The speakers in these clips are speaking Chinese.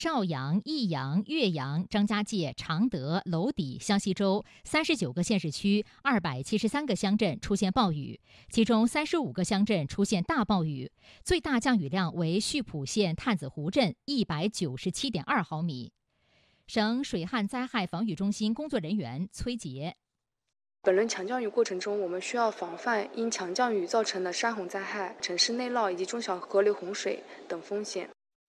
邵阳、益阳、岳阳、张家界、常德、娄底、湘西州39个县市区273个乡镇出现暴雨，其中35个乡镇出现大暴雨，最大降雨量为溆浦县探子湖镇197.2毫米。省水旱灾害防御中心工作人员崔杰。 本轮强降雨过程中，我们需要防范因强降雨造成的山洪灾害、城市内涝以及中小河流洪水等风险。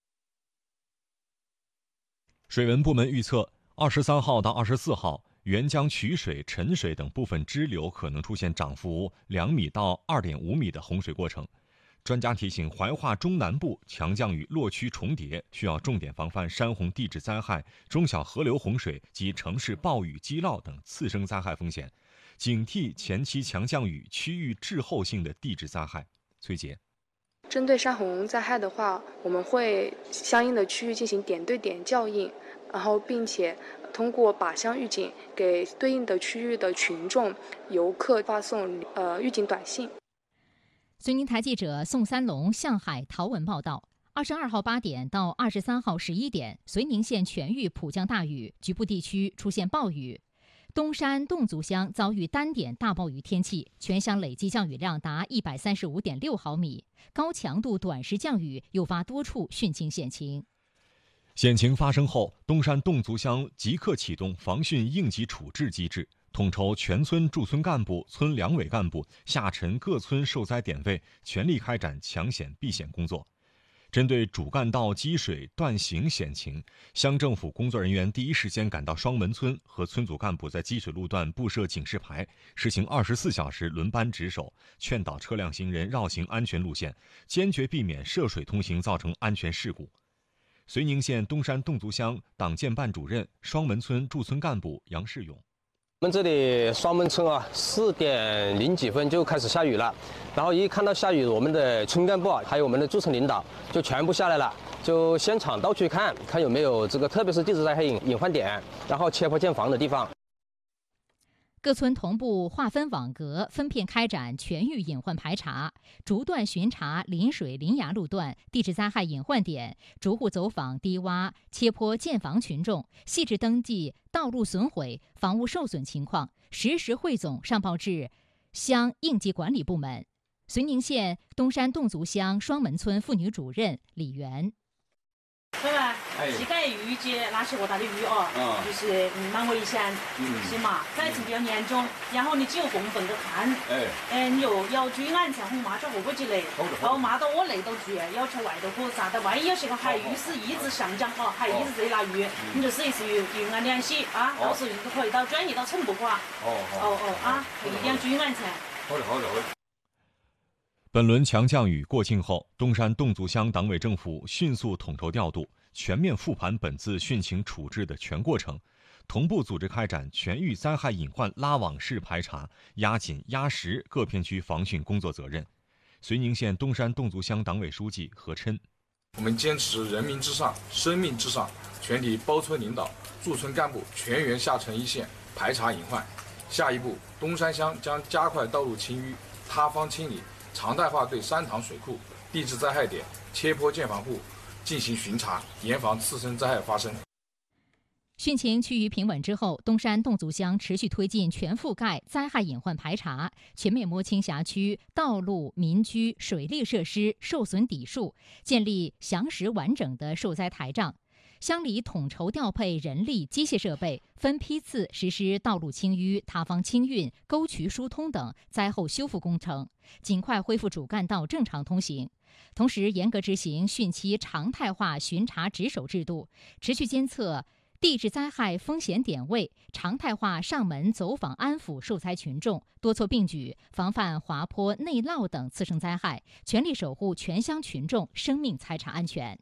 水文部门预测，23号到24号，沅江曲水、陈水等部分支流可能出现涨幅2米到2.5米的洪水过程。专家提醒，怀化中南部强降雨落区重叠，需要重点防范山洪地质灾害、中小河流洪水及城市暴雨积涝等次生灾害风险，警惕前期强降雨区域滞后性的地质灾害。崔杰。 针对山洪灾害的话，我们会相应的区域进行点对点校映，然后并且通过靶向预警给对应的区域的群众、游客发送预警短信。 绥宁台记者宋三龙、向海、陶文报道。22号8点到23号11点，绥宁县全域普降大雨，局部地区出现暴雨。东山侗族乡遭遇单点大暴雨天气，全乡累计降雨量达135.6毫米，高强度短时降雨诱发多处汛情险情。 险情发生后，东山侗族乡即刻启动防汛应急处置机制，统筹全村驻村干部、村两委干部下沉各村受灾点位，全力开展抢险避险工作。针对主干道积水断行险情，乡政府工作人员第一时间赶到双门村，和村组干部在积水路段布设警示牌，实行24小时轮班值守，劝导车辆行人绕行安全路线，坚决避免涉水通行造成安全事故。绥宁县东山侗族乡党建办主任、双门村驻村干部杨世勇。 我们这里双门村4点0几分就开始下雨了，然后一看到下雨，我们的村干部还有我们的驻村领导就全部下来了，就现场到处看有没有这个特别是地质灾害隐患点，然后切迫建防的地方。 各村同步划分网格，分片开展全域隐患排查，逐段巡查临水临崖路段地质灾害隐患点，逐户走访低洼切坡建房群众，细致登记道路损毁、房屋受损情况，实时汇总上报至乡应急管理部门。绥宁县东山侗族乡双门村妇女主任李媛。 对吧？膝盖遇见那些恶大的雨就是蛮危险，是嘛？灾情比较严重，然后你只有公分的看，你又要注意安全，和马上后过去嘞，然后马到我内头去，要去外头过啥的，万一有些个海雨是一直上涨还一直在拿雨，你就试一试与俺联系到时候就可以到转移到城部管。一定要注意安全。 好的。本轮强降雨过境后，东山侗族乡党委政府迅速统筹调度，全面复盘本次汛情处置的全过程，同步组织开展全域灾害隐患拉网式排查，压紧压实各片区防汛工作责任。绥宁县东山侗族乡党委书记何琛： 我们坚持人民至上、生命至上，全体包村领导、驻村干部全员下沉一线排查隐患。下一步，东山乡将加快道路清淤、塌方清理，常态化对山塘水库、地质灾害点、切坡建房户进行巡查，严防次生灾害发生。 汛情趋于平稳之后，东山侗族乡持续推进全覆盖灾害隐患排查，全面摸清辖区道路、民居、水利设施受损底数，建立详实完整的受灾台账。乡里统筹调配人力、机械设备，分批次实施道路清淤、塌方清运、沟渠疏通等灾后修复工程，尽快恢复主干道正常通行。同时，严格执行汛期常态化巡查值守制度，持续监测地质灾害风险点位，常态化上门走访安抚受灾群众，多措并举，防范滑坡、内涝等次生灾害，全力守护全乡群众生命财产安全。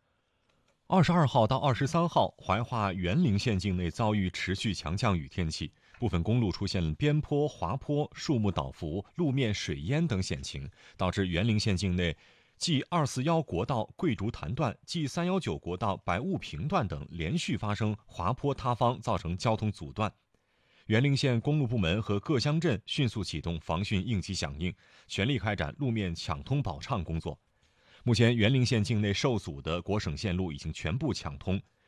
22号到23号，怀化沅陵县境内遭遇持续强降雨天气，部分公路出现边坡、滑坡、树木倒伏、路面水淹等险情，导致沅陵县境内G241国道桂竹潭段、G319国道白雾坪段等连续发生滑坡塌方，造成交通阻断。沅陵县公路部门和各乡镇迅速启动防汛应急响应，全力开展路面抢通保畅工作。目前，沅陵县境内受阻的国省线路已经全部抢通，